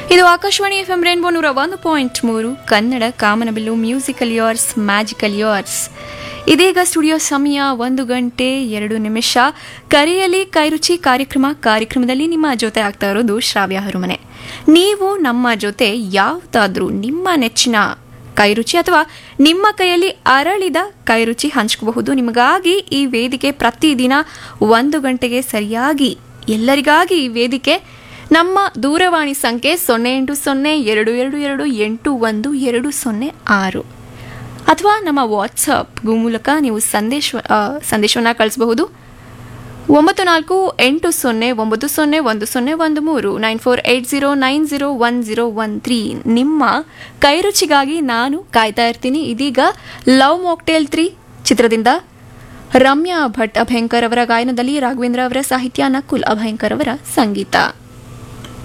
ಇದು Akashvani FM rainbow 101.3 Kannada ಕಾಮನಬಿಲ್ಲು musical yours magical yours. ಇದೀಗ studio ಸಮಯ 1:02. ಕರೆಯಲಿ ಕೈರುಚಿ ಕಾರ್ಯಕ್ರಮದಲ್ಲಿ ನಿಮ್ಮ ಜೊತೆ ಆಗ್ತಾ ಇರೋದು ಶ್ರಾವ್ಯ ಹರುಮನೆ. ನೀವು ನಮ್ಮ ಜೊತೆ ಯಾವುದಾದ್ರೂ ನಿಮ್ಮ ನೆಚ್ಚಿನ ಕೈರುಚಿ ಅಥವಾ ನಿಮ್ಮ ಕೈಯಲ್ಲಿ ಅರಳಿದ ಕೈರುಚಿ ಹಂಚ್ಕೋಬಹುದು. ನಿಮಗಾಗಿ ಈ ವೇದಿಕೆ ಪ್ರತಿದಿನ 1 ಗಂಟೆಗೆ ಸರಿಯಾಗಿ ಎಲ್ಲರಿಗಾಗಿ ಈ ವೇದಿಕೆ. ನಮ್ಮ ದೂರವಾಣಿ ಸಂಖ್ಯೆ 0802228126 ಅಥವಾ ನಮ್ಮ ವಾಟ್ಸಪ್ ಮೂಲಕ ನೀವು ಸಂದೇಶವನ್ನು ಕಳಿಸಬಹುದು. 9480901013 9480901013. ನಿಮ್ಮ ಕೈರುಚಿಗಾಗಿ ನಾನು ಕಾಯ್ತಾ ಇರ್ತೀನಿ. ಇದೀಗ ಲವ್ ಮಾಕ್ಟೇಲ್ 3 ಚಿತ್ರದಿಂದ ರಮ್ಯಾ ಭಟ್ ಅಭಯಂಕರ್ ಅವರ ಗಾಯನದಲ್ಲಿ ರಾಘವೇಂದ್ರ ಅವರ ಸಾಹಿತ್ಯ, ನಕುಲ್ ಅಭಯಂಕರ್ ಅವರ ಸಂಗೀತ.